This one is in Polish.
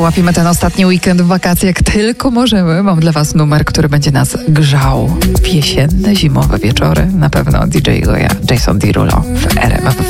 łapiemy ten ostatni weekend w wakacje jak tylko możemy. Mam dla was numer, który będzie nas grzał w jesienne, zimowe wieczory. Na pewno DJ Goja, Jason Derulo w RMF